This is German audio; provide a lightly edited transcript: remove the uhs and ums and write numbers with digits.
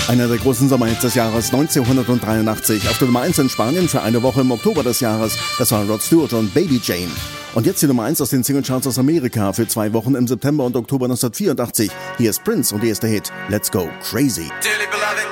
Einer der großen Sommerhits des Jahres 1983. Auf der Nummer 1 in Spanien für eine Woche im Oktober des Jahres. Das war Rod Stewart und Baby Jane. Und jetzt die Nummer 1 aus den Singlecharts aus Amerika für 2 Wochen im September und Oktober 1984. Hier ist Prince und der erste Hit Let's Go Crazy.